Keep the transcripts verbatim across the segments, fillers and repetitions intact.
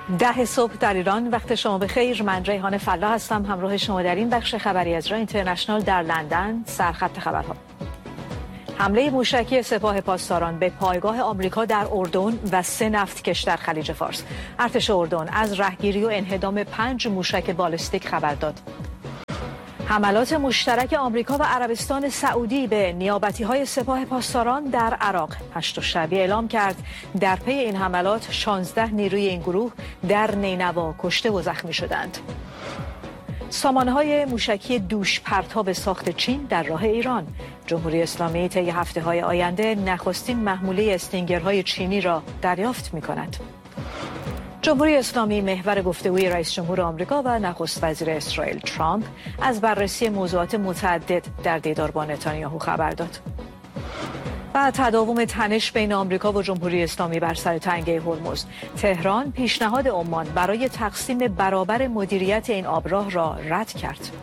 ده صبح در ایران، وقت شما بخیر. من ریحان فلاح هستم، همراه شما در این بخش خبری از رای اینترنشنال در لندن. سرخط خبرها: حمله موشکی سپاه پاسداران به پایگاه آمریکا در اردن و سه نفتکش در خلیج فارس. ارتش اردن از رهگیری و انهدام پنج موشک بالستیک خبر داد. حملات مشترک آمریکا و عربستان سعودی به نیابتی‌های سپاه پاسداران در عراق. پشت الشعبی اعلام کرد در پی این حملات شانزده نیروی این گروه در نینوا کشته و زخمی شدند. سامانه‌های موشکی دوش پرتاب ساخت چین در راه ایران. جمهوری اسلامی طی هفته‌های آینده نخستین محموله استینگرهای چینی را دریافت می‌کند. جمهوری اسلامی محور گفتگوی رئیس جمهور آمریکا و نخست وزیر اسرائیل ترامپ از بررسی موضوعات متعدد در دیدار با نتانیاهو خبر داد. و تداوم تنش بین آمریکا و جمهوری اسلامی بر سر تنگه هرمز. تهران پیشنهاد عمان برای تقسیم برابر مدیریت این آبراه را رد کرد.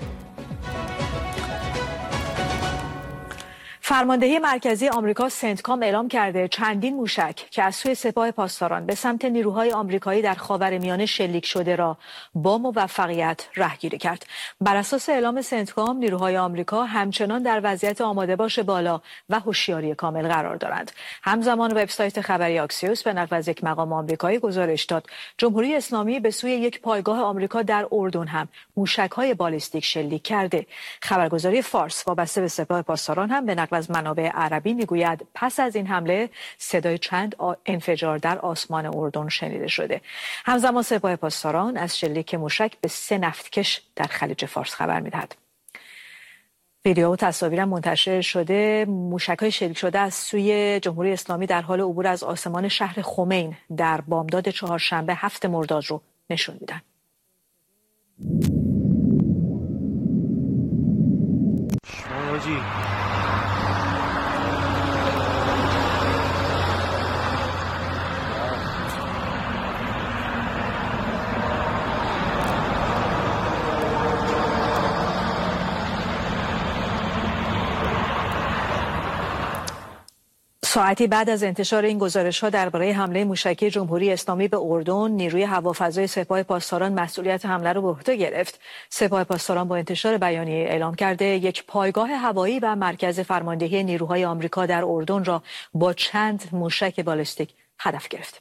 فرماندهی مرکزی آمریکا سنتکام اعلام کرده چندین موشک که از سوی سپاه پاسداران به سمت نیروهای آمریکایی در خاورمیانه شلیک شده را با موفقیت رهگیری کرد. بر اساس اعلام سنتکام، نیروهای آمریکا همچنان در وضعیت آماده باش بالا و هوشیاری کامل قرار دارند. همزمان وبسایت خبری آکسیوس به نقل از یک مقام آمریکایی گزارش داد جمهوری اسلامی به سوی یک پایگاه آمریکا در اردن هم موشک‌های بالستیک شلیک کرده. خبرگزاری فارس وابسته به سپاه پاسداران هم به نقل از منابع عربی میگوید پس از این حمله صدای چند انفجار در آسمان اردن شنیده شده. همزمان سپاه پاسداران از شلیک موشک به سه نفتکش در خلیج فارس خبر میدهد. ویدیو و تصاویر منتشر شده موشک‌های شلیک شده از سوی جمهوری اسلامی در حال عبور از آسمان شهر خمین در بامداد چهارشنبه هفت مرداد رو نشون میدن. آجی ساعتی بعد از انتشار این گزارش‌ها درباره حمله موشکی جمهوری اسلامی به اردن، نیروی هوافضای سپاه پاسداران مسئولیت حمله را به عهده گرفت. سپاه پاسداران با انتشار بیانیه اعلام کرده یک پایگاه هوایی و مرکز فرماندهی نیروهای آمریکا در اردن را با چند موشک بالستیک هدف گرفت.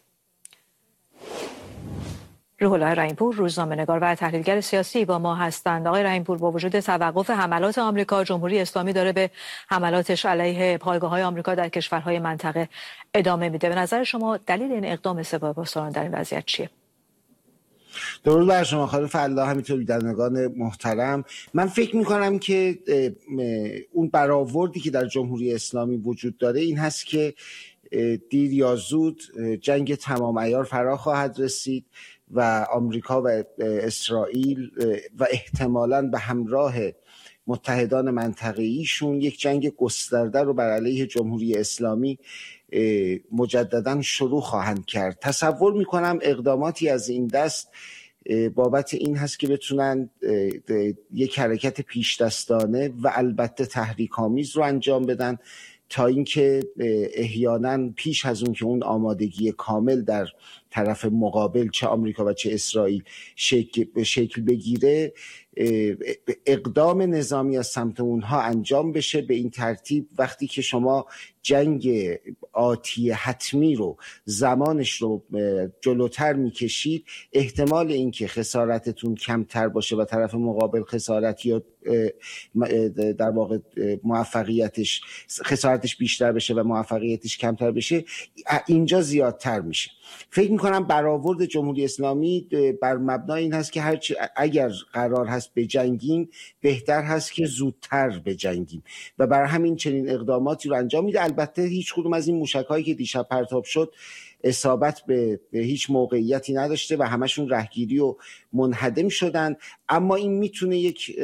روح الله رحیم‌پور، روزنامه‌نگار و تحلیلگر سیاسی با ما هستند. آقای رحیم‌پور، با وجود توقف حملات آمریکا، جمهوری اسلامی داره به حملاتش علیه پایگاه‌های آمریکا در کشورهای منطقه ادامه میده. به نظر شما دلیل این اقدام سپاه پاسداران در این وضعیت چیه؟ درود بر شما خانم فلاح، همینطور بینندگان محترم. من فکر می‌کنم که اون برآوردی که در جمهوری اسلامی وجود داره این هست که دیر یا زود جنگ تمام عیار فرا خواهد رسید و آمریکا و اسرائیل و احتمالاً به همراه متحدان منطقه‌ایشون یک جنگ گسترده رو بر علیه جمهوری اسلامی مجدداً شروع خواهند کرد. تصور میکنم اقداماتی از این دست بابت این هست که بتونن یک حرکت پیش دستانه و البته تحریک‌آمیز رو انجام بدن تا اینکه احیانا پیش از اون که اون آمادگی کامل در طرف مقابل چه آمریکا و چه اسرائیل شکل, شکل بگیره، اقدام نظامی از سمت اونها انجام بشه. به این ترتیب وقتی که شما جنگ آتی حتمی رو زمانش رو جلوتر میکشید، احتمال اینکه خسارتتون کمتر باشه و طرف مقابل خسارت یا در واقع موفقیتش خسارتش بیشتر بشه و موفقیتش کمتر بشه اینجا زیادتر میشه. فکر میکنم برآورد جمهوری اسلامی بر مبنای این هست که هرچی اگر قرار هست بجنگیم بهتر هست که زودتر بجنگیم و بر همین چنین اقداماتی رو انجام میده. البته هیچ کدوم از این موشک‌هایی که دیشب پرتاب شد اصابت به هیچ موقعیتی نداشته و همشون رهگیری و منهدم شدن، اما این میتونه یک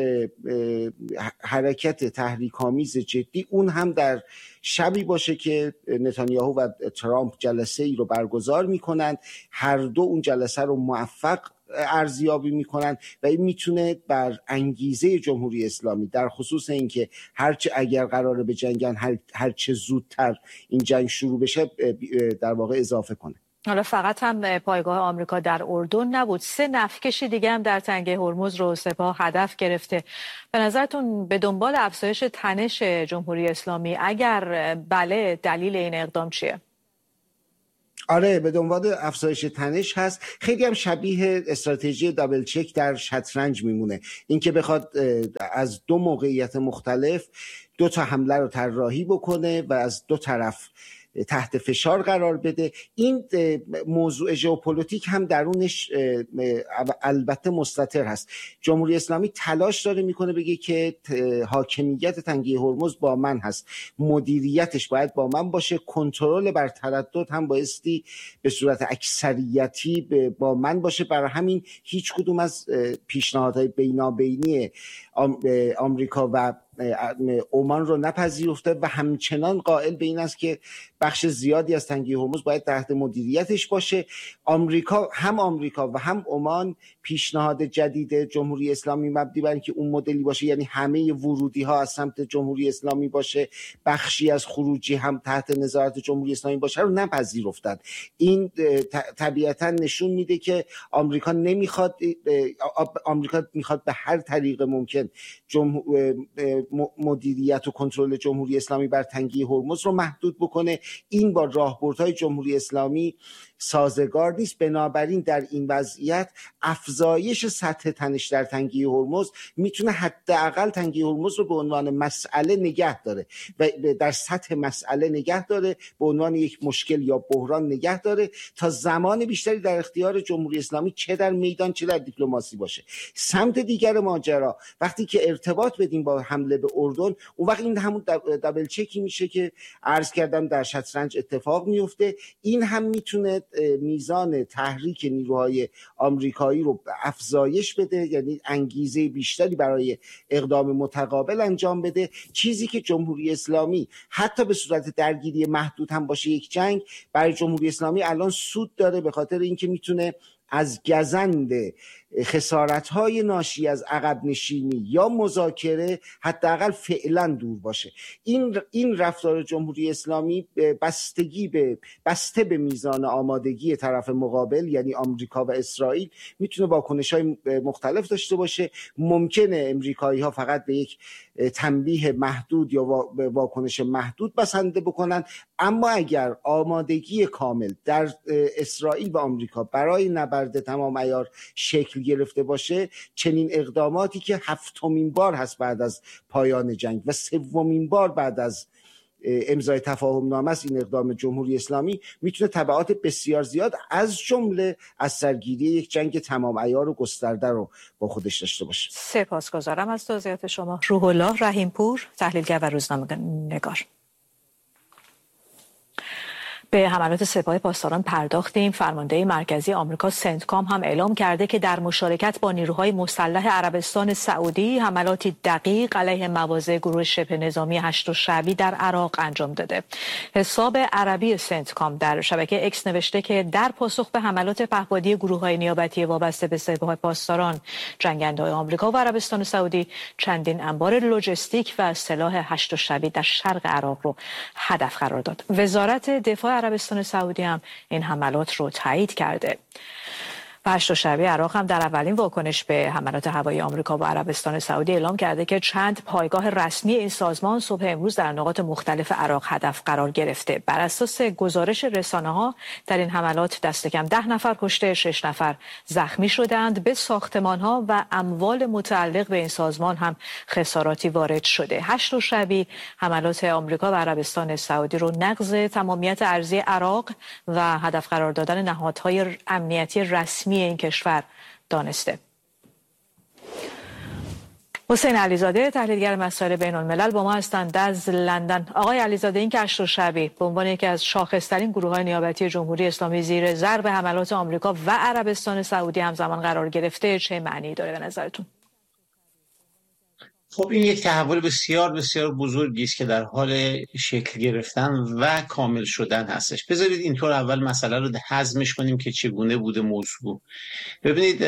حرکت تحریک‌آمیز جدی اون هم در شبی باشه که نتانیاهو و ترامپ جلسه ای رو برگزار میکنن، هر دو اون جلسه رو موفق ارزیابی میکنن و این میتونه بر انگیزه جمهوری اسلامی در خصوص اینکه هرچه اگر قراره به جنگن هر هرچه زودتر این جنگ شروع بشه در واقع اضافه کنه. حالا فقط هم پایگاه آمریکا در اردن نبود، سه نفتکش دیگه هم در تنگه هرمز رو سپاه هدف گرفته. به نظرتون به دنبال افزایش تنش جمهوری اسلامی؟ اگر بله، دلیل این اقدام چیه؟ آره، به دنبال افزایش تنش هست. خیلی هم شبیه استراتژی دابل چک در شطرنج میمونه، اینکه بخواد از دو موقعیت مختلف دو تا حمله رو طراحی بکنه و از دو طرف تحت فشار قرار بده. این موضوع ژئوپلیتیک هم درونش البته مستتر هست. جمهوری اسلامی تلاش داره میکنه بگه که حاکمیت تنگه هرمز با من هست، مدیریتش باید با من باشه، کنترل بر تردد هم بایستی به صورت اکثریتی با من باشه. برای همین هیچ کدوم از پیشنهادهای بینابینی آمریکا و عمان رو نپذیرفته و همچنان قائل به این است که بخش زیادی از تنگه هرمز باید تحت مدیریتش باشه. آمریکا، هم آمریکا و هم عمان پیشنهاد جدید جمهوری اسلامی مبنی بر اینکه اون مدلی باشه، یعنی همه ورودی ها از سمت جمهوری اسلامی باشه، بخشی از خروجی هم تحت نظارت جمهوری اسلامی باشه، رو نپذیرفتن. این طبیعتا نشون میده که آمریکا نمیخواد، آمریکا میخواد به هر طریق ممکن جمهور مدیریت و کنترل جمهوری اسلامی بر تنگه هرمز رو محدود بکنه. این با راهبردهای جمهوری اسلامی سازگار نیست. بنابراین در این وضعیت افزایش سطح تنش در تنگه هرمز میتونه حداقل تنگه هرمز رو به عنوان مسئله نگه داره و در سطح مسئله نگه داره، به عنوان یک مشکل یا بحران نگه داره تا زمان بیشتری در اختیار جمهوری اسلامی چه در میدان چه در دیپلماسی باشه. سمت دیگر ماجرا وقتی که ارتباط بدیم با حمله به اردن، اون وقت این همون دابل چکی میشه که عرض کردم در شطرنج اتفاق میفته. این هم میتونه میزان تحریک نیروهای آمریکایی رو افزایش بده، یعنی انگیزه بیشتری برای اقدام متقابل انجام بده، چیزی که جمهوری اسلامی حتی به صورت درگیری محدود هم باشه یک جنگ برای جمهوری اسلامی الان سود داره، به خاطر اینکه میتونه از گزند خسارت‌های ناشی از عقب نشینی یا مذاکره حداقل فعلا دور باشه. این این رفتار جمهوری اسلامی بستگی به بسته به میزان آمادگی طرف مقابل یعنی آمریکا و اسرائیل میتونه واکنش‌های مختلف داشته باشه. ممکنه امریکایی‌ها فقط به یک تنبیه محدود یا واکنش محدود بسنده بکنن، اما اگر آمادگی کامل در اسرائیل و آمریکا برای نبرد تمام عیار شکل گرفته باشه، چنین اقداماتی که هفتمین بار هست بعد از پایان جنگ و سومین بار بعد از امضای تفاهم نامه است این اقدام جمهوری اسلامی، میتونه تبعات بسیار زیاد از جمله از سرگیری یک جنگ تمام عیار و گسترده رو با خودش داشته باشه. سپاسگزارم از توضیحات شما. روح الله رحیمپور، تحلیلگر و روزنامه‌نگار. به حملات سپاه پاسداران پرداختیم. فرمانده مرکزی آمریکا سنتکام هم اعلام کرده که در مشارکت با نیروهای مسلح عربستان سعودی حملاتی دقیق علیه مواضع گروه شبه نظامی هشت شعبی در عراق انجام داده. حساب عربی سنتکام در شبکه اکس نوشته که در پاسخ به حملات پهپادی گروه‌های نیابتی وابسته به سپاه پاسداران، جنگنده‌های آمریکا و عربستان سعودی چندین انبار لوجستیک و سلاح هشت شعبی در شرق عراق رو هدف قرار داد. وزارت دفاع عربستان سعودی هم این حملات رو تایید کرده. و هشت شعبی عراق هم در اولین واکنش به حملات هوایی آمریکا و عربستان سعودی اعلام کرده که چند پایگاه رسمی این سازمان صبح امروز در نقاط مختلف عراق هدف قرار گرفته. بر اساس گزارش رسانه‌ها در این حملات دست کم ده نفر کشته، شش نفر زخمی شدند. به ساختمان‌ها و اموال متعلق به این سازمان هم خساراتی وارد شده. هشت شعبی حملات آمریکا و عربستان سعودی رو نقض تمامیت ارضی عراق و هدف قرار دادن نهادهای امنیتی رسمی این کشور دانسته. حسین علیزاده، تحلیلگر مسائل بین الملل با ما هستند از لندن. آقای علیزاده، این که هشت شعبی به عنوان یکی از شاخص‌ترین گروه‌های نیابتی جمهوری اسلامی زیر ضرب حملات آمریکا و عربستان سعودی همزمان قرار گرفته، چه معنی داره به نظرتون؟ خب این یک تحول بسیار بسیار بزرگی است که در حال شکل گرفتن و کامل شدن هستش. بذارید اینطور اول مسئله رو هضمش کنیم که چگونه بوده موضوع. ببینید،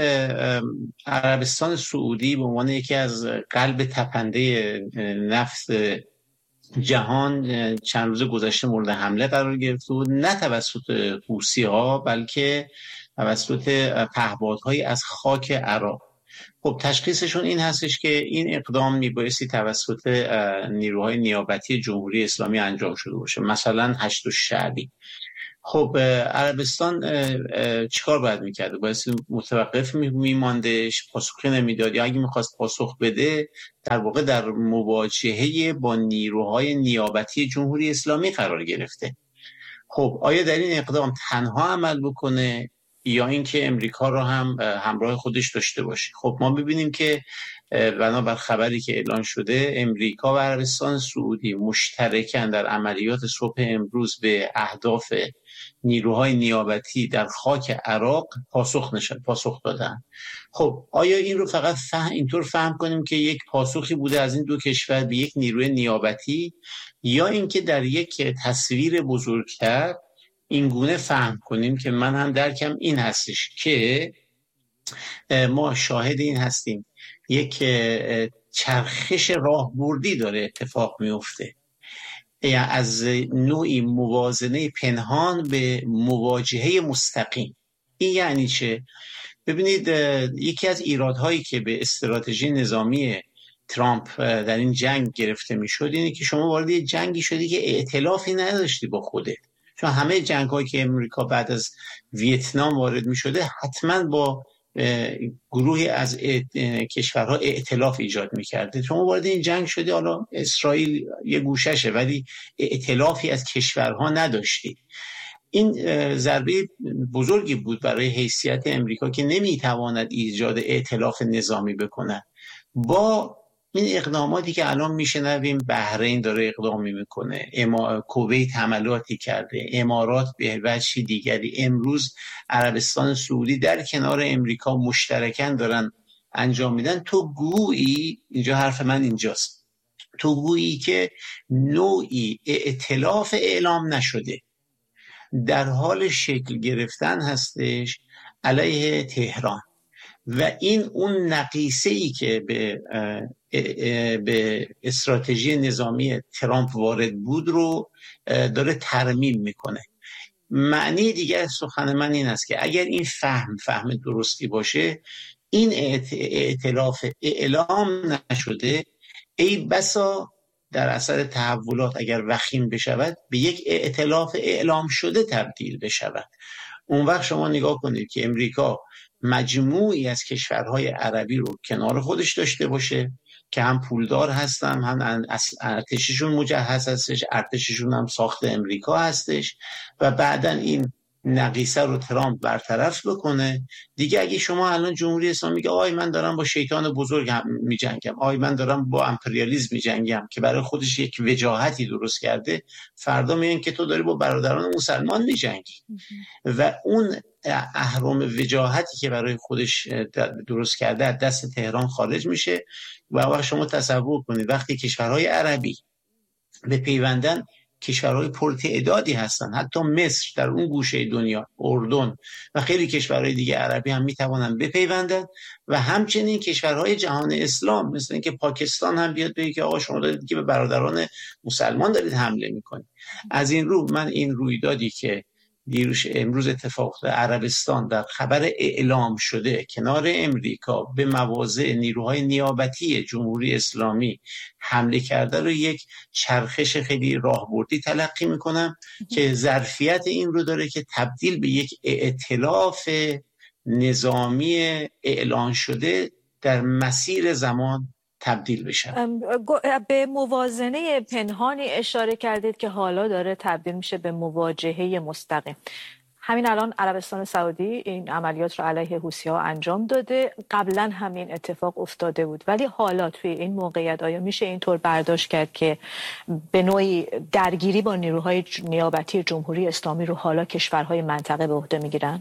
عربستان سعودی به عنوان یکی از قلب تپنده نفت جهان چند روز گذشته مورد حمله قرار گرفته بود، نه توسط حوثی ها بلکه توسط پهپادهایی از خاک عراق. خب تشخیصشون این هستش که این اقدام میبایستی توسط نیروهای نیابتی جمهوری اسلامی انجام شده باشه، مثلا هشت شعبی. خب عربستان چیکار باید میکرده؟ باید متوقف میماندش، پاسخی نمیداد، یا اگه میخواست پاسخ بده در واقع در مواجهه با نیروهای نیابتی جمهوری اسلامی قرار گرفته. خب آیا در این اقدام تنها عمل بکنه یا اینکه امریکا رو هم همراه خودش داشته باشه؟ خب ما ببینیم که بنابر خبری که اعلان شده امریکا و عربستان سعودی مشترکاً در عملیات صبح امروز به اهداف نیروهای نیابتی در خاک عراق پاسخ نشد پاسخ دادن. خب آیا این رو فقط فهم اینطور فهم کنیم که یک پاسخی بوده از این دو کشور به یک نیروی نیابتی، یا اینکه در یک تصویر بزرگتر این گونه فهم کنیم که من هم درکم این هستش که ما شاهد این هستیم یک چرخش راهبردی داره اتفاق میفته، یعنی از نوعی موازنه پنهان به مواجهه مستقیم. این یعنی چه؟ ببینید یکی از ایرادهایی که به استراتژی نظامی ترامپ در این جنگ گرفته میشد اینه که شما وارد یه جنگی شدی که ائتلافی نداشتی با خودت، چون همه جنگ‌هایی که امریکا بعد از ویتنام وارد می‌شده حتما با گروهی از کشورها ائتلاف ایجاد می‌کرده. شما وارد این جنگ شدی، حالا اسرائیل یه گوششه ولی ائتلافی از کشورها نداشتی. این ضربه بزرگی بود برای حیثیت امریکا که نمی‌تواند ایجاد ائتلاف نظامی بکنه. با این اقداماتی که الان میشنویم، بحرین داره اقدامی میکنه، اما کویت حملاتی کرده، امارات به وجهی دیگری، امروز عربستان سعودی در کنار امریکا مشترکاً دارن انجام میدن. تو گویی، اینجا حرف من اینجاست، تو گویی که نوعی ائتلاف اعلام نشده در حال شکل گرفتن هستش علیه تهران، و این اون نقیصه‌ای که به به استراتژی نظامی ترامپ وارد بود رو داره ترمیم میکنه. معنی دیگر سخن من این است که اگر این فهم فهم درستی باشه، این ائتلاف اعلام نشده ای بسا در اثر تحولات اگر وخیم بشود به یک ائتلاف اعلام شده تبدیل بشود. اون وقت شما نگاه کنید که امریکا مجموعی از کشورهای عربی رو کنار خودش داشته باشه که هم پولدار هستن، هم ارتششون مجهز هستش، ارتششون هم ساخت امریکا هستش، و بعداً این نقیصه رو ترامپ برطرف بکنه. دیگه اگه شما الان جمهوری اسلامی میگه آی من دارم با شیطان بزرگ میجنگم، آی من دارم با امپریالیسم میجنگم که برای خودش یک وجاهتی درست کرده، فردا میگن که تو داری با برادران مسلمان میجنگی، و اون اهرم وجاهتی که برای خودش درست کرده از دست تهران خارج میشه. و وقت شما تصور کنید وقتی کشورهای عربی به پیوندن کشورهای پرتعدادی هستن، حتی مصر در اون گوشه دنیا، اردن و خیلی کشورهای دیگه عربی هم میتوانن بپیوندن، و همچنین کشورهای جهان اسلام مثل اینکه پاکستان هم بیاد بگه که آقا شما دارید که به برادران مسلمان دارید حمله میکنید. از این رو من این رویدادی که دیروز امروز اتفاق افتاد، عربستان در خبر اعلام شده کنار امریکا به مواضع نیروهای نیابتی جمهوری اسلامی حمله کرده رو یک چرخش خیلی راهبردی تلقی میکنم که ظرفیت این رو داره که تبدیل به یک ائتلاف نظامی اعلان شده در مسیر زمان تبدیل بشه. به موازنه پنهانی اشاره کردید که حالا داره تبدیل میشه به مواجهه مستقیم. همین الان عربستان سعودی این عملیات رو علیه حوثی‌ها انجام داده، قبلا همین اتفاق افتاده بود، ولی حالا توی این موقعیت آیا میشه اینطور برداشت کرد که به نوعی درگیری با نیروهای نیابتی جمهوری اسلامی رو حالا کشورهای منطقه به عهده میگیرن؟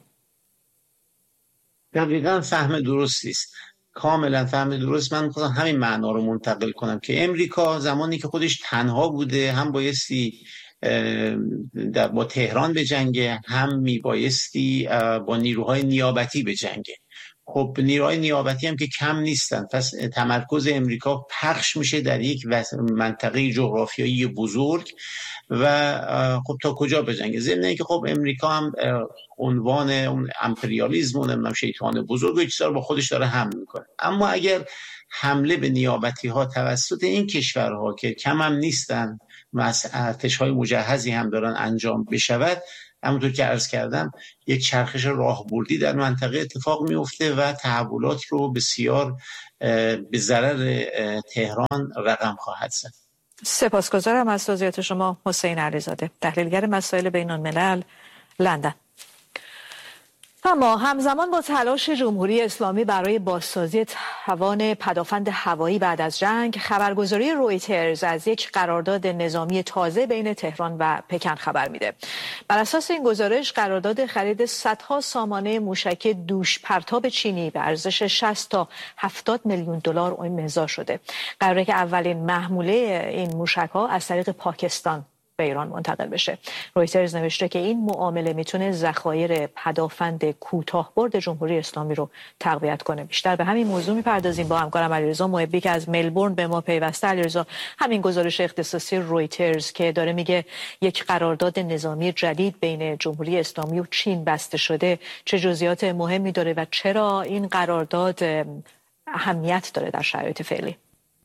دقیقاً فهم درستی است. کاملا فهم درست. من می‌خواستم همین معنا رو منتقل کنم که امریکا زمانی که خودش تنها بوده هم بایستی با تهران به جنگه، هم میبایستی با نیروهای نیابتی به جنگه. خب نیروهای نیابتی هم که کم نیستن، پس تمرکز امریکا پخش میشه در یک منطقه جغرافیایی بزرگ و خب تا کجا بجنگه. ضمن اینکه خب امریکا هم عنوان اون امپریالیسم، اون شیطان بزرگ و چیزا رو با خودش داره حمل میکنه. اما اگر حمله به نیابتی ها توسط این کشورها که کم هم نیستن و ارتش های مجهزی هم دارن انجام بشود، همونطور که عرض کردم یک چرخش راهبردی در منطقه اتفاق میفته و تحولات رو بسیار به ضرر تهران رقم خواهد زد. سپاسگزارم از توضیحات شما حسین علیزاده، تحلیلگر مسائل بین الملل، لندن. اما همزمان با تلاش جمهوری اسلامی برای بازسازی توان پدافند هوایی بعد از جنگ، خبرگزاری رویترز از یک قرارداد نظامی تازه بین تهران و پکن خبر میده. بر اساس این گزارش قرارداد خرید صدها سامانه موشک دوش پرتاب چینی به ارزش شصت تا هفتاد میلیون دلار امضا شده. قراره که اولین محموله این موشک‌ها از طریق پاکستان به ایران منتقل بشه. رویترز نوشته که این معامله میتونه ذخایر پدافند کوتاه‌برد جمهوری اسلامی رو تقویت کنه. بیشتر به همین موضوع میپردازیم با همکارم علیرضا محبی که از ملبورن به ما پیوسته. علیرضا، همین گزارش اختصاصی رویترز که داره میگه یک قرارداد نظامی جدید بین جمهوری اسلامی و چین بسته شده، چه جزئیات مهمی داره و چرا این قرارداد اهمیت داره در شرایط فعلی؟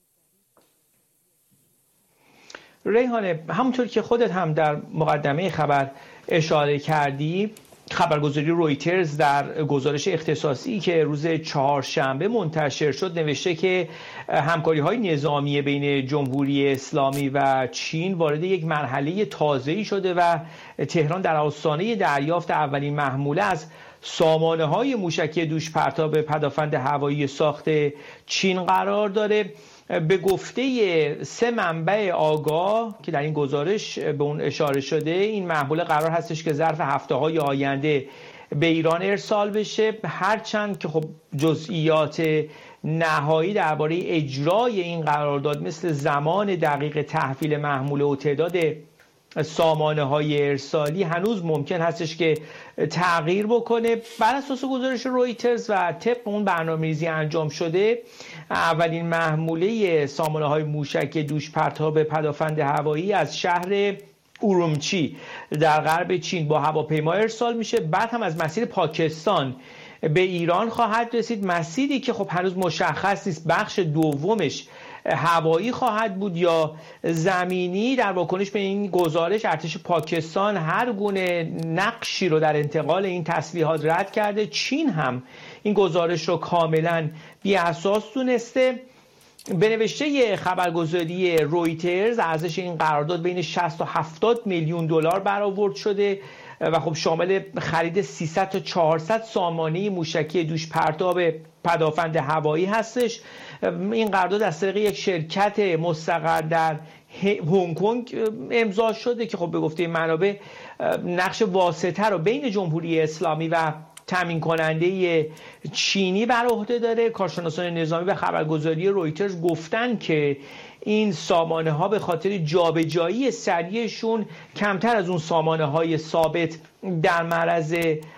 ریحانه، همونطور که خودت هم در مقدمه خبر اشاره کردی، خبرگزاری رویترز در گزارش اختصاصی که روز چهارشنبه منتشر شد نوشته که همکاری‌های نظامی بین جمهوری اسلامی و چین وارد یک مرحله تازه‌ای شده و تهران در آستانه دریافت اولین محموله از سامانه‌های موشکی دوش پرتاب پدافند هوایی ساخت چین قرار داره. به گفته سه منبع آگاه که در این گزارش به اون اشاره شده، این محموله قرار هستش که ظرف هفته‌های آینده به ایران ارسال بشه، هرچند که خب جزئیات نهایی درباره اجرای این قرارداد مثل زمان دقیق تحویل محموله و تعداد سامانه های ارسالی هنوز ممکن هستش که تغییر بکنه. بر اساس گزارش رویترز و طبق اون برنامه‌ریزی انجام شده، اولین محموله سامانه های موشک دوش پرتاب پدافند هوایی از شهر اورومچی در غرب چین با هواپیما ارسال میشه، بعد هم از مسیر پاکستان به ایران خواهد رسید. مسیری که خب هنوز مشخص نیست بخش دومش هوایی خواهد بود یا زمینی. در واکنش به این گزارش ارتش پاکستان هر گونه نقشی رو در انتقال این تسلیحات رد کرده. چین هم این گزارش رو کاملا بی اساس دونسته. به نوشته خبرگزاری رویترز ارزش این قرارداد بین شصت تا هفتاد میلیون دلار برآورد شده و خب شامل خرید سیصد تا چهارصد سامانه موشکی دوش پرتاب پدافند هوایی هستش. این قرارداد از طریق یک شرکت مستقر در هنگ کنگ امضا شده که خب به گفته منابع نقش واسطه رو بین جمهوری اسلامی و تامین کننده چینی بر عهده داره. کارشناسان نظامی و خبرگزاری رویترز گفتن که این سامانه ها به خاطر جابجایی سریعشون کمتر از اون سامانه های ثابت در معرض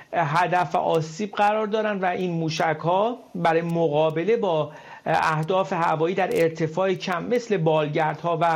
هدف آسیب قرار دارن و این موشک ها برای مقابله با اهداف هوایی در ارتفاع کم مثل بالگردها و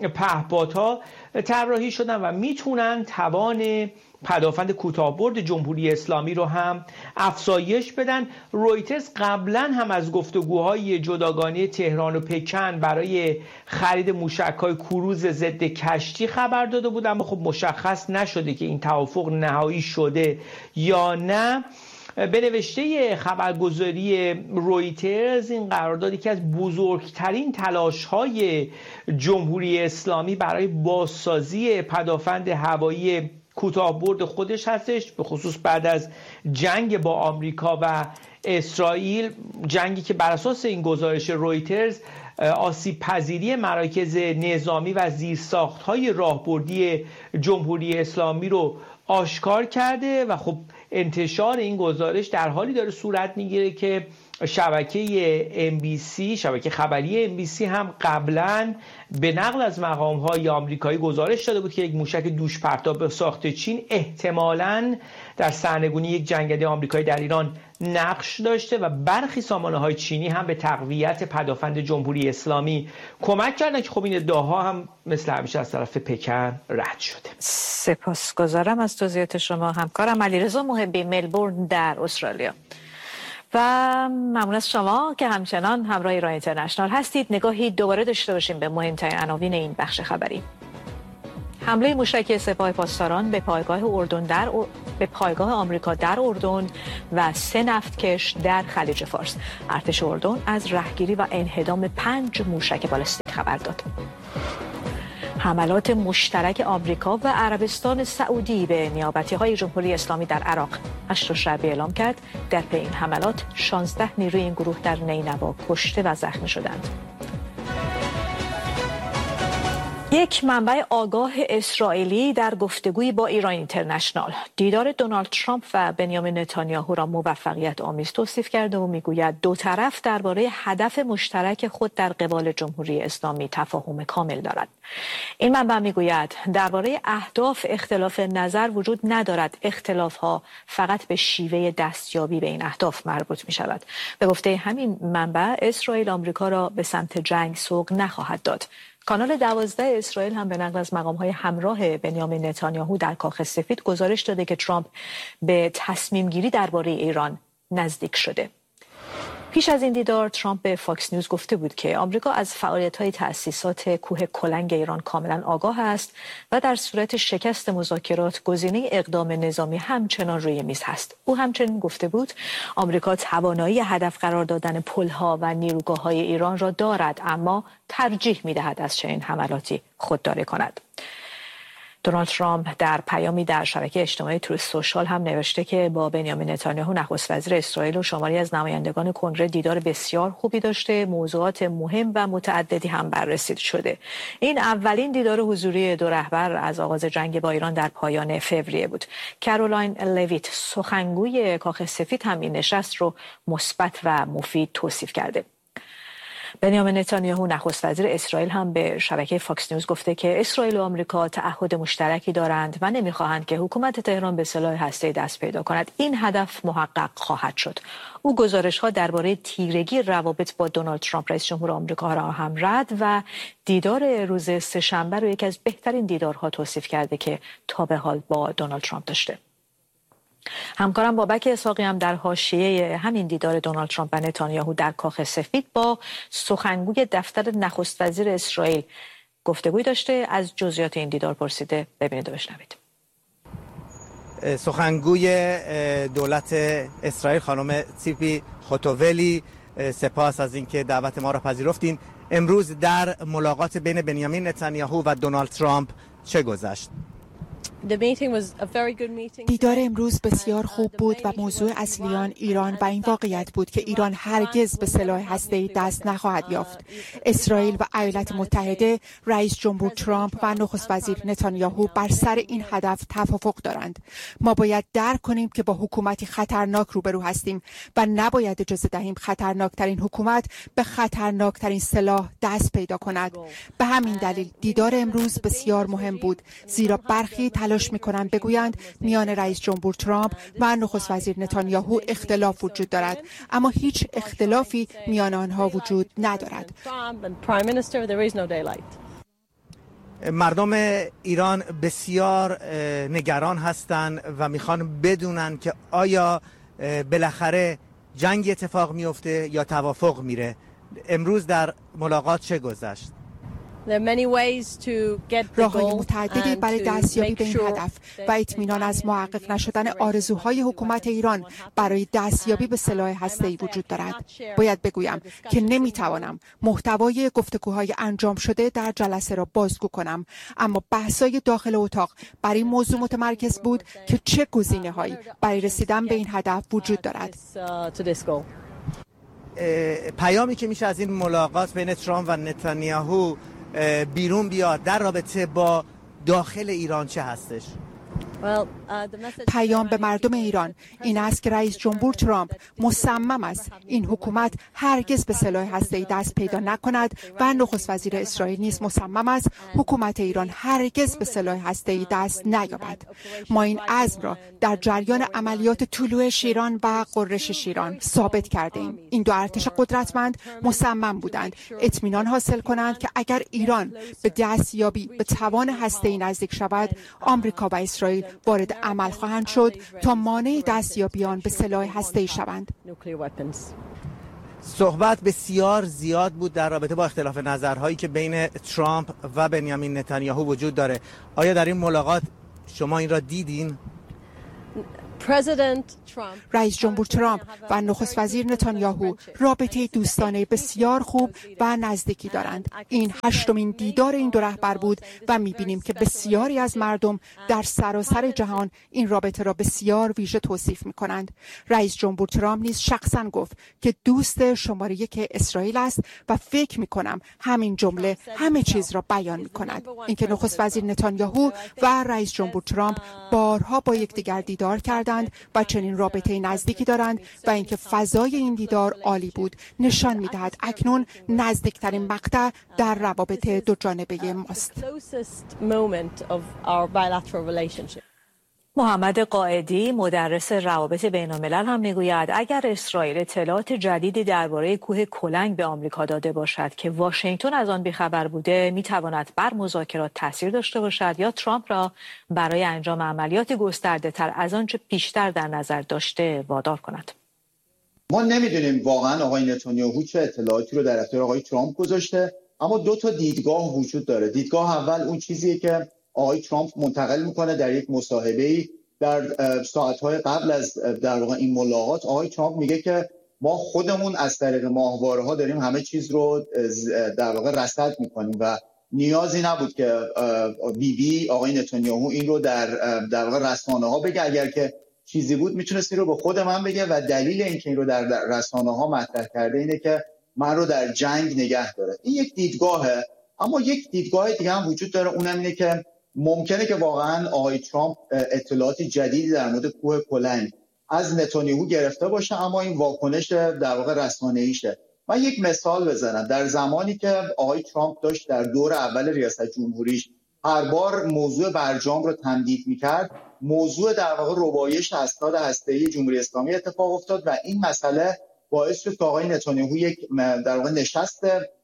پهپادها طراحی شدن و میتونن توان پدافند کوتاه‌برد جمهوری اسلامی رو هم افزایش بدن. رویترز قبلا هم از گفتگوهای جداگانه تهران و پکن برای خرید موشک‌های کروز ضد کشتی خبر داده بود، اما خب مشخص نشده که این توافق نهایی شده یا نه. به نوشته خبرگزاری رویترز این قرارداد یکی از بزرگترین تلاش‌های جمهوری اسلامی برای بازسازی پدافند هوایی کوتاه‌برد خودش هستش، به خصوص بعد از جنگ با آمریکا و اسرائیل، جنگی که بر اساس این گزارش رویترز آسیب پذیری مراکز نظامی و زیرساخت‌های راهبردی جمهوری اسلامی رو آشکار کرده و خب انتشار این گزارش در حالی داره صورت میگیره که شبکه ام بی سی، شبکه خبری ام بی سی هم قبلا به نقل از مقام‌های آمریکایی گزارش داده بود که یک موشک دوش پرتاب ساخت چین احتمالاً در سرنگونی یک جنگنده آمریکایی در ایران نقش داشته و برخی سامانه‌های چینی هم به تقویت پدافند جمهوری اسلامی کمک کردن که خب این ادعاها هم مثل همیشه از طرف پکن رد شده. سپاسگزارم از توضیحات شما همکارم علیرضا محبی، ملبورن در استرالیا. و ممنون از شما که همچنان همراه ایران اینترنشنال هستید. نگاهی دوباره داشته باشیم به مهمترین عناوین این بخش خبری. حمله موشکی سپاه پاسداران به پایگاه اردن در او... به پایگاه آمریکا در اردن و سه نفتکش در خلیج فارس. ارتش اردن از رهگیری و انهدام پنج موشک بالستیک خبر داد. حملات مشترک آمریکا و عربستان سعودی به نیابتی‌های جمهوری اسلامی در عراق هشت شعبه اعلام کرد. در پی این حملات شانزده نیروی این گروه در نینوا کشته و زخمی شدند. یک منبع آگاه اسرائیلی در گفتگوی با ایران اینترنشنال دیدار دونالد ترامپ و بنیامین نتانیاهو را موفقیت آمیز توصیف کرده و میگوید دو طرف درباره هدف مشترک خود در قبال جمهوری اسلامی تفاهم کامل دارد. این منبع میگوید درباره اهداف اختلاف نظر وجود ندارد، اختلافها فقط به شیوه دستیابی به این اهداف مربوط می شود. به گفته همین منبع اسرائیل آمریکا را به سمت جنگ سوق نخواهد داد. کانال دوازده اسرائیل هم به نقل از مقام‌های همراه بنیامین نتانیاهو در کاخ سفید گزارش داده که ترامپ به تصمیم گیری درباره ایران نزدیک شده. پیش از این دیدار ترامپ به فاکس نیوز گفته بود که آمریکا از فعالیت‌های تأسیسات کوه کلنگ ایران کاملا آگاه است و در صورت شکست مذاکرات گزینه اقدام نظامی همچنان روی میز هست. او همچنین گفته بود آمریکا توانایی هدف قرار دادن پل‌ها و نیروگاه‌های ایران را دارد، اما ترجیح می‌دهد از چنین حملاتی خودداری کند. دونالد ترامپ در پیامی در شبکه اجتماعی تروث سوشال هم نوشته که با بنیامین نتانیاهو نخست وزیر اسرائیل و شماری از نمایندگان کنگره دیدار بسیار خوبی داشته، موضوعات مهم و متعددی هم بررسی شده. این اولین دیدار حضوری دو رهبر از آغاز جنگ با ایران در پایان فوریه بود. کارولین لویت سخنگوی کاخ سفید هم این نشست رو مثبت و مفید توصیف کرده. بنیامین نتانیاهو نخست وزیر اسرائیل هم به شبکه فاکس نیوز گفته که اسرائیل و آمریکا تعهد مشترکی دارند و نمیخواهند که حکومت تهران به سلاح هسته‌ای دست پیدا کند. این هدف محقق خواهد شد. او گزارش‌ها درباره تیرگی روابط با دونالد ترامپ رئیس جمهور آمریکا را هم رد و دیدار روز سه‌شنبه را یکی از بهترین دیدارها توصیف کرده که تا به حال با دونالد ترامپ داشته. همکارم بابک اسحاقی هم در حاشیه همین دیدار دونالد ترامپ و نتانیاهو در کاخ سفید با سخنگوی دفتر نخست وزیر اسرائیل گفتگوی داشته. از جزئیات این دیدار پرسیده. ببینید و بشنوید. سخنگوی دولت اسرائیل خانم تیپی خوتوولی، سپاس از اینکه دعوت ما را پذیرفتین. امروز در ملاقات بین بنیامین نتانیاهو و دونالد ترامپ چه گذشت؟ دیدار امروز بسیار خوب بود و موضوع اصلی آن ایران و این واقعیت بود که ایران هرگز به سلاح هسته‌ای دست نخواهد یافت. اسرائیل و ایالات متحده، رئیس جمهور ترامپ و نخست وزیر نتانیاهو بر سر این هدف توافق دارند. ما باید درک کنیم که با حکومتی خطرناک روبرو هستیم و نباید اجازه دهیم خطرناکترین حکومت به خطرناکترین سلاح دست پیدا کند. به همین دلیل دیدار امروز بسیار مهم بود، زیرا برخی تلاش می‌کنند بگویند میان رئیس جمهور ترامپ و نخست وزیر نتانیاهو اختلاف وجود دارد، اما هیچ اختلافی میان آنها وجود ندارد. مردم ایران بسیار نگران هستند و میخوان بدونن که آیا بالاخره جنگ اتفاق میفته یا توافق میره. امروز در ملاقات چه گذشت؟ راه‌های متعددی برای دستیابی به این هدف و اطمینان از محقق نشدن آرزوهای حکومت ایران برای دستیابی به سلاح هسته‌ای وجود دارد. باید بگویم که نمیتوانم محتوای گفتگوهای انجام شده در جلسه را بازگو کنم، اما بحث‌های داخل اتاق بر این موضوع متمرکز بود که چه گزینه‌هایی برای رسیدن به این هدف وجود دارد. پیامی که میشه از این ملاقات بین ترامپ و نتانیاهو بیرون بیاد در رابطه با داخل ایران چه هستش؟ پیام به مردم ایران این است که رئیس جمهور ترامپ مصمم است این حکومت هرگز به سلاح هسته‌ای دست پیدا نکند و نخست وزیر اسرائیل نیز مصمم است حکومت ایران هرگز به سلاح هسته‌ای دست نیابد. ما این عزم را در جریان عملیات طلوع شیران و غرش شیران ثابت کرده ایم. این دو ارتش قدرتمند مصمم بودند اطمینان حاصل کنند که اگر ایران به دستیابی به توان هسته‌ای نزدیک شود، آمریکا و اسرائیل وارد عمل خواهند شد تا مانع دستیابی آن به سلاح هسته‌ای شوند. صحبت بسیار زیاد بود در رابطه با اختلاف نظرهایی که بین ترامپ و بنیامین نتانیاهو وجود داره. آیا در این ملاقات شما این را دیدین؟ رئیس جمهور ترامپ و نخست وزیر نتانیاهو رابطه دوستانه بسیار خوب و نزدیکی دارند. این هشتمین دیدار این دو رهبر بود و می‌بینیم که بسیاری از مردم در سراسر جهان این رابطه را بسیار ویژه توصیف می‌کنند. رئیس جمهور ترامپ نیز شخصاً گفت که دوست شماره یک اسرائیل است و فکر می‌کنم همین جمله همه چیز را بیان می‌کند. اینکه نخست وزیر نتانیاهو و رئیس جمهور ترامپ بارها با یکدیگر دیدار کردند و چنین رابطه نزدیکی دارند و اینکه فضای این دیدار عالی بود نشان می‌دهد اکنون نزدیکترین مقطع در روابط دو جانبه ماست. محمد قائدی مدرس روابط بین الملل هم میگوید اگر اسرائیل اطلاعات جدیدی درباره کوه کلنگ به آمریکا داده باشد که واشنگتن از آن بیخبر بوده میتواند بر مذاکرات تاثیر داشته باشد یا ترامپ را برای انجام عملیات گسترده تر از آنچه پیشتر در نظر داشته وادار کند. ما نمیدونیم واقعا آقای نتانیاهو چه اطلاعاتی رو در اختیار آقای ترامپ گذاشته، اما دو تا دیدگاه وجود داره. دیدگاه اول اون چیزیه که آقای ترامپ منتقل میکنه در یک مصاحبه‌ای در ساعت‌های قبل از در واقع این ملاقات. آقای ترامپ میگه که ما خودمون از طریق ماهواره‌ها داریم همه چیز رو در واقع رصد میکنیم و نیازی نبود که بی بی آقای نتانیاهو این رو در در واقع رسانه‌ها بگه. اگر که چیزی بود میتونست این رو به خود من بگه و دلیل اینکه این رو در رسانه‌ها مطرح کرده اینه که من رو در جنگ نگه داره. این یک دیدگاهه، اما یک دیدگاه دیگه هم وجود داره، اونم اینه که ممکنه که واقعا آقای ترامپ اطلاعات جدیدی در مورد کوه کلنگ از نتانیاهو گرفته باشه، اما این واکنش در واقع رسانه‌ایشه. من یک مثال بزنم. در زمانی که آقای ترامپ داشت در دور اول ریاست جمهوریش هر بار موضوع برجام رو تمدید می‌کرد، موضوع در واقع ربایش اسناد هسته‌ای جمهوری اسلامی اتفاق افتاد و این مسئله باعث شد که آقای نتانیاهو یک در واقع نشست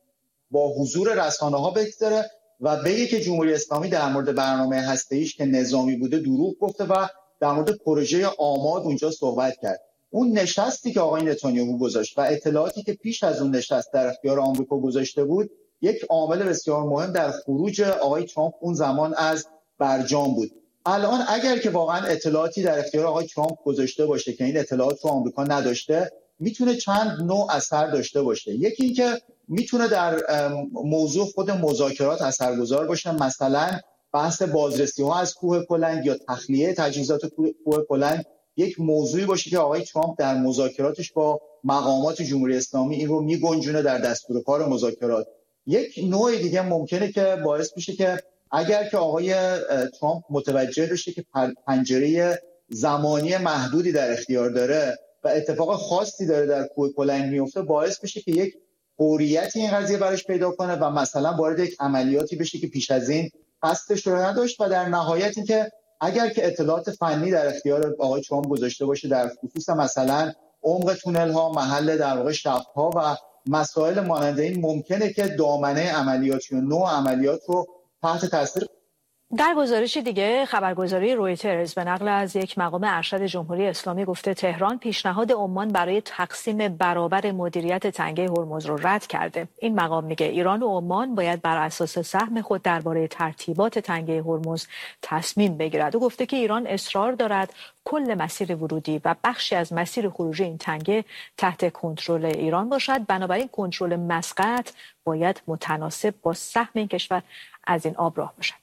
با حضور رسانه‌ها بگذاره و بگه که جمهوری اسلامی در مورد برنامه هسته‌ایش که نظامی بوده دروغ گفته و در مورد پروژه آماد اونجا صحبت کرد. اون نشستی که آقای نتانیاهو گذاشت و اطلاعاتی که پیش از اون نشست در اختیار آمریکا گذاشته بود یک عامل بسیار مهم در خروج آقای ترامپ اون زمان از برجام بود. الان اگر که واقعا اطلاعاتی در اختیار آقای ترامپ گذاشته باشه که این اطلاعات رو آمریکا نداشته، میتونه چند نوع اثر داشته باشه. یکی این که میتونه در موضوع خود مذاکرات اثرگذار باشه، مثلا بحث بازرسی ها از کوه کلنگ یا تخلیه تجهیزات کوه کلنگ یک موضوعی باشه که آقای ترامپ در مذاکراتش با مقامات جمهوری اسلامی این رو میگنجونه در دستور کار مذاکرات. یک نوع دیگه ممکنه که باعث بشه که اگر که آقای ترامپ متوجه بشه که پنجره زمانی محدودی در اختیار داره و اتفاق خاصی داره در کوه کلنگ میفته، باعث بشه که یک فوریتی این قضیه براش پیدا کنه و مثلا وارد یک عملیاتی بشه که پیش از این قصدش رو نداشت و در نهایت این که اگر که اطلاعات فنی در اختیار آقای ترامپ گذاشته باشه در خصوص مثلا عمق تونل ها، محل در واقع شفت ها و مسائل مانند این، ممکنه که دامنه عملیاتی و نوع عملیات رو تحت تاثیر. در گزارش دیگه خبرگزاری رویترز به نقل از یک مقام ارشد جمهوری اسلامی گفته تهران پیشنهاد عمان برای تقسیم برابر مدیریت تنگه هرمز رو رد کرده. این مقام میگه ایران و عمان باید بر اساس سهم خود درباره ترتیبات تنگه هرمز تصمیم بگیرد. او گفته که ایران اصرار دارد کل مسیر ورودی و بخشی از مسیر خروجی این تنگه تحت کنترل ایران باشد، بنابراین کنترل مسقط باید متناسب با سهم این کشور از این آب راه باشد.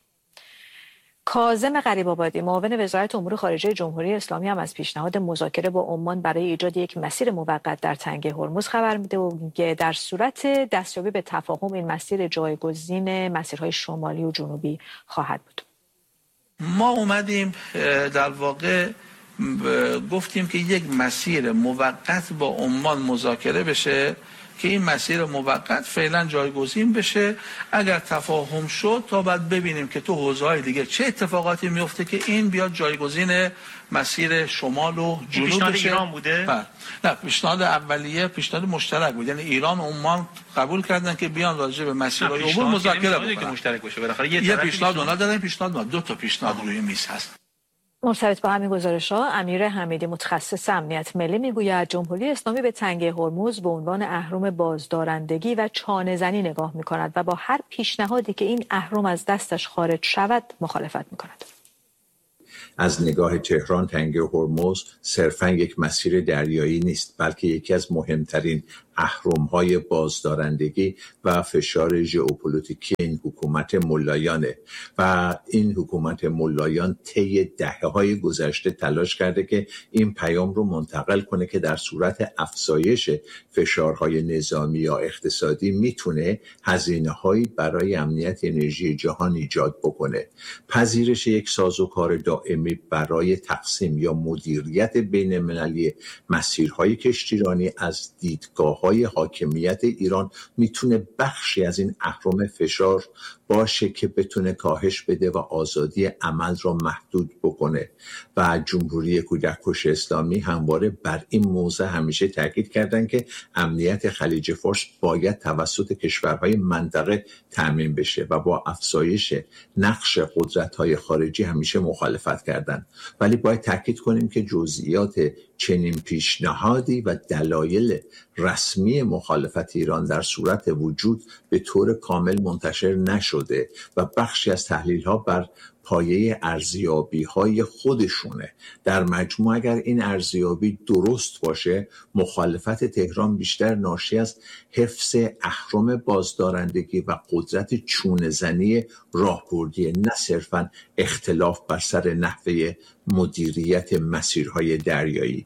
کاظم غریب‌آبادی معاون وزارت امور خارجه جمهوری اسلامی هم از پیشنهاد مذاکره با عمان برای ایجاد یک مسیر موقت در تنگه هرمز خبر میده و میگه در صورت دستیابی به تفاهم این مسیر جایگزین مسیرهای شمالی و جنوبی خواهد بود. ما اومدیم در واقع گفتیم که یک مسیر موقت با عمان مذاکره بشه که این مسیر موقت فعلا جایگزین بشه. اگر تفاهم شد تا بعد ببینیم که تو حوزه‌های دیگه چه اتفاقاتی میفته که این بیاد جایگزین مسیر شمال و جنوب بشه. پیشنهاد ایران بوده؟ بله. نه، پیشنهاد اولیه پیشنهاد مشترک بود، یعنی ایران و عمان قبول کردن که بیان راجع به مسیرهای عبور مذاکره بکنن که مشترک باشه. بالاخره یه, یه پیشنهاد اونا دادن، پیشنهاد ما دو تا پیشنهاد روی میز هست. مرتبط با همین گزارش‌ها، امیر حمیدی متخصص امنیت ملی میگوید جمهوری اسلامی به تنگه هرمز به عنوان اهرم بازدارندگی و چانه‌زنی نگاه می‌کند و با هر پیشنهادی که این اهرم از دستش خارج شود مخالفت می‌کند. از نگاه تهران تنگه هرمز صرفاً یک مسیر دریایی نیست، بلکه یکی از مهمترین اهرم‌های بازدارندگی و فشار ژئوپلیتیکی این حکومت ملایانه و این حکومت ملایان طی دهه‌های گذشته تلاش کرده که این پیام رو منتقل کنه که در صورت افزایش فشارهای نظامی یا اقتصادی میتونه هزینه‌هایی برای امنیت انرژی جهان ایجاد بکنه. پذیرش یک سازوکار دائمی برای تقسیم یا مدیریت بین‌المللی مسیرهای کشتیرانی از دیدگاه‌های حاکمیت ایران میتونه بخشی از این اهرم فشار باشه که بتونه کاهش بده و آزادی عمل را محدود بکنه و جمهوری کودک کش اسلامی همواره بر این موضوع همیشه تاکید کردن که امنیت خلیج فارس باید توسط کشورهای منطقه تامین بشه و با افزایش نقش قدرت‌های خارجی همیشه مخالفت کردن. ولی باید تاکید کنیم که جزئیات چنین پیشنهادی و دلایل رسمی مخالفت ایران در صورت وجود به طور کامل منتشر نشده و بخشی از تحلیل‌ها بر پایه ارزیابی‌های خودشونه. در مجموع اگر این ارزیابی درست باشه، مخالفت تهران بیشتر ناشی از حفظ اهرم بازدارندگی و قدرت چونه‌زنی راهبردی، نه صرفاً اختلاف بر سر نحوه مدیریت مسیرهای دریایی.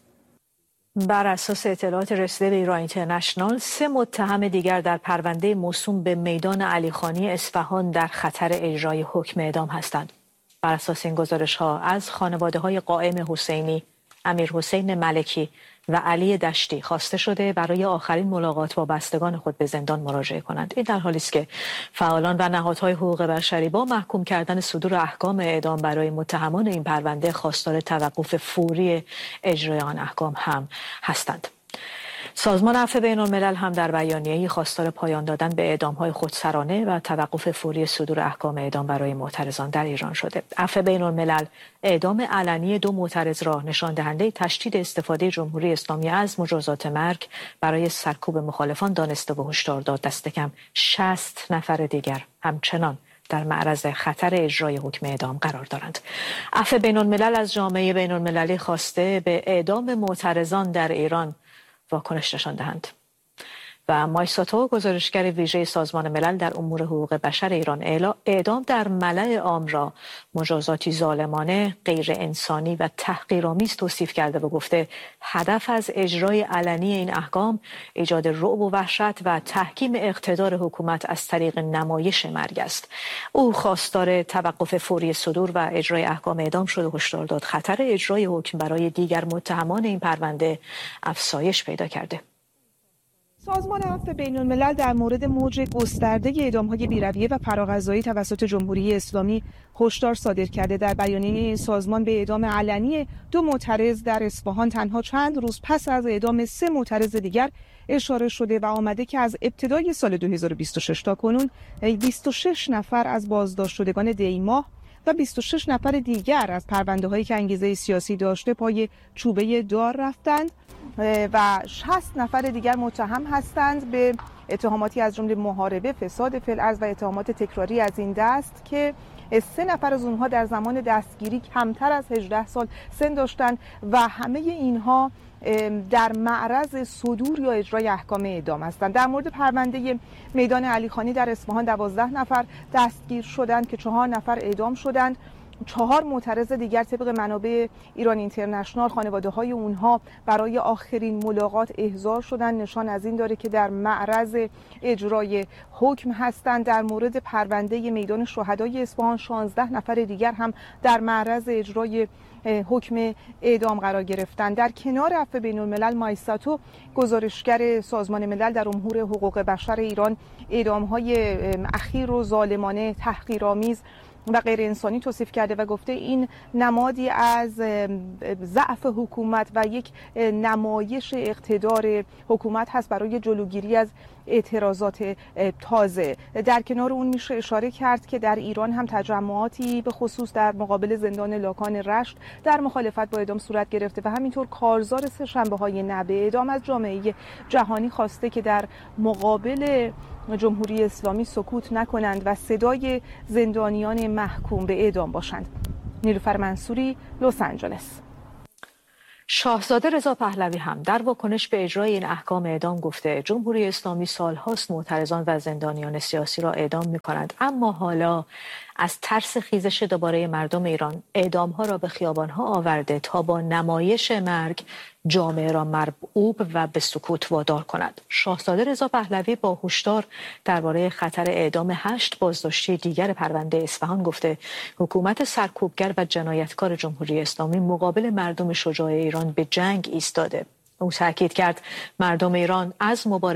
بر اساس اطلاعات رسیده به ایران اینترنشنال، سه متهم دیگر در پرونده موسوم به میدان علیخانی اصفهان در خطر اجرای حکم اعدام هستند. بر اساس این گزارش‌ها از خانواده‌های قائم حسینی، امیر حسین ملکی و علی دشتی خواسته شده برای آخرین ملاقات با بستگان خود به زندان مراجعه کنند. این در حالی است که فعالان و نهادهای حقوق بشری با محکوم کردن صدور احکام اعدام برای متهمان این پرونده خواستار توقف فوری اجرای آن احکام هم هستند. سازمان عفو بین‌الملل هم در بیانیه‌ای خواستار پایان دادن به اعدام‌های خودسرانه و توقف فوری صدور احکام اعدام برای معترضان در ایران شده. عفو بین‌الملل اعدام علنی دو معترض را نشان دهنده تشدید استفاده جمهوری اسلامی از مجازات مرگ برای سرکوب مخالفان دانسته و هشدار داد. دست کم شصت نفر دیگر همچنان در معرض خطر اجرای حکم اعدام قرار دارند. عفو بین‌الملل از جامعه بین‌المللی خواسته به اعدام معترضان در ایران واکنش نشان دهند. و مایساتو، گزارشگر ویژه سازمان ملل در امور حقوق بشر ایران، اعدام در ملأ عام را مجازاتی ظالمانه، غیر انسانی و تحقیرآمیز توصیف کرده و گفته هدف از اجرای علنی این احکام ایجاد رعب و وحشت و تحکیم اقتدار حکومت از طریق نمایش مرگ است. او خواستار توقف فوری صدور و اجرای احکام اعدام شد و هشدار داد خطر اجرای حکم برای دیگر متهمان این پرونده افزایش پیدا کرده. سازمان عفو بین‌الملل در مورد موج گسترده اعدام‌های بی‌رویه و پراغذایی توسط جمهوری اسلامی هشدار صادر کرده. در بیانیه این سازمان به اعدام علنی دو معترض در اصفهان تنها چند روز پس از اعدام سه معترض دیگر اشاره شده و آمده که از ابتدای سال دو هزار و بیست و شش تا کنون بیست و شش نفر از بازداشت شدگان دی ماه و بیست و شش نفر دیگر از پرونده‌هایی که انگیزه سیاسی داشته پای چوبه دار رفتند و شصت نفر دیگر متهم هستند به اتهاماتی از جمله محاربه، فساد فی الارض و اتهامات تکراری از این دست که سه نفر از اونها در زمان دستگیری کمتر از هجده سال سن داشتند و همه اینها در معرض صدور یا اجرای احکام اعدام هستند. در مورد پرونده میدان علیخانی در اصفهان دوازده نفر دستگیر شدند که چهار نفر اعدام شدند چهار معترض دیگر طبق منابع ایران اینترنشنال خانواده های اونها برای آخرین ملاقات احضار شدن. نشان از این داره که در معرض اجرای حکم هستند. در مورد پرونده میدان شهدای اصفهان شانزده نفر دیگر هم در معرض اجرای حکم اعدام قرار گرفتند. در کنار عفو بین الملل مایساتو گزارشگر سازمان ملل در امور حقوق بشر ایران اعدام‌های اخیر و ظالمانه، تحقیرآمیز و غیر انسانی توصیف کرده و گفته این نمادی از ضعف حکومت و یک نمایش اقتدار حکومت هست برای جلوگیری از اعتراضات تازه. در کنار اون میشه اشاره کرد که در ایران هم تجمعاتی به خصوص در مقابل زندان لاکان رشت در مخالفت با اعدام صورت گرفته و همینطور کارزار سه‌شنبه‌های نه به اعدام از جامعه جهانی خواسته که در مقابل جمهوری اسلامی سکوت نکنند و صدای زندانیان محکوم به اعدام باشند. نیلوفر منصوری، لس آنجلس. شاهزاده رضا پهلوی هم در واکنش به اجرای این احکام اعدام گفته جمهوری اسلامی سالهاست معترضان و زندانیان سیاسی را اعدام می‌کند، اما حالا از ترس خیزش دوباره مردم ایران اعدام‌ها را به خیابان‌ها آورده تا با نمایش مرگ جامعه را مرعوب و به سکوت وادار کند. شاهزاده رضا پهلوی با هشدار درباره خطر اعدام هشت بازداشتی دیگر پرونده اصفهان گفته حکومت سرکوبگر و جنایتکار جمهوری اسلامی مقابل مردم شجاع ایران به جنگ ایستاده. او تاکید کرد مردم ایران از مبارزه